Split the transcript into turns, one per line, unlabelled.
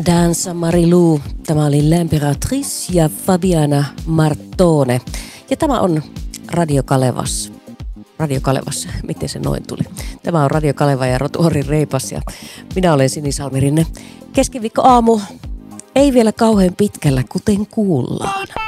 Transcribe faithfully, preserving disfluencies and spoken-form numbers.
Danza Marilu. Tämä oli L'Imperatrice ja Fabiana Martone. Ja tämä on Radio Kalevas. Radio Kalevas, miten se noin tuli? Tämä on Radio Kaleva ja Rotuori Reipas ja minä olen Sini Salmirinne. Keskiviikko aamu ei vielä kauhean pitkällä, kuten kuullaan.